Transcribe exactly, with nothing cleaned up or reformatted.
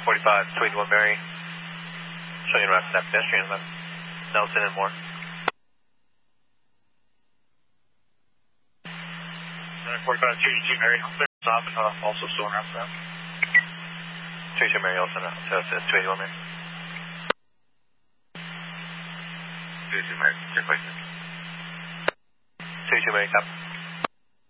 forty-five, two eighty-one Mary. Showing you around that pedestrian left. Nelson and Moore. forty-five, two eighty-two Mary. Stop and uh, also still around that. two eighty-two Mary, also now. So it's two eighty-one Mary. two eighty-two Mary, your question. two eighty-two Mary, top.